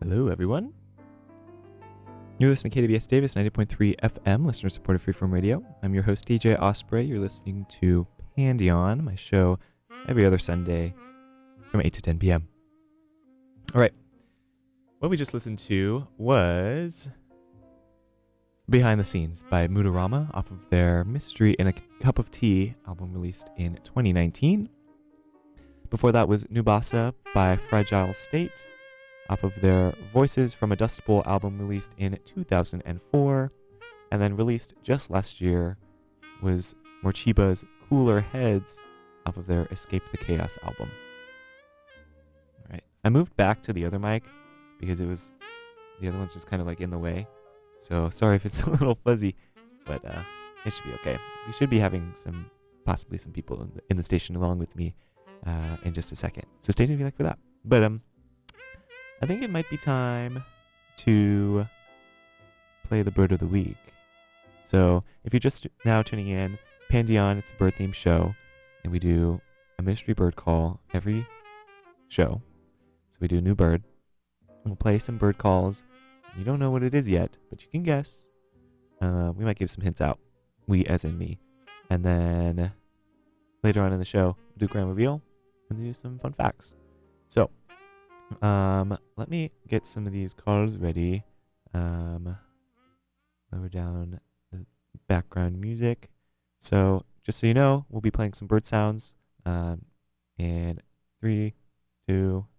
Hello, everyone. You're listening to KWS Davis 90.3 FM, listener-supported freeform radio. I'm your host, DJ Osprey. You're listening to Pandion, my show every other Sunday from 8 to 10 p.m. All right. What we just listened to was Behind the Scenes by Moodorama off of their Mystery in a Cup of Tea album released in 2019. Before that was Nubasa by Fragile State off of their Voices from a Dust Bowl album released in 2004. And then released just last year was Morcheeba's Cooler Heads off of their Escape the Chaos album. All right. I moved back to the other mic because the other one's just kind of like in the way. So sorry if it's a little fuzzy, but it should be okay. We should be having possibly some people in the station along with me in just a second. So stay tuned if you like for that. But I think it might be time to play the Bird of the Week. So if you're just now tuning in, Pandion, it's a bird-themed show, and we do a mystery bird call every show. So we do a new bird. We'll play some bird calls. You don't know what it is yet, but you can guess. We might give some hints out. We as in me. And then later on in the show, we'll do grand reveal and do some fun facts. So, let me get some of these calls ready. Lower down the background music. So, just so you know, we'll be playing some bird sounds. In 3, 2,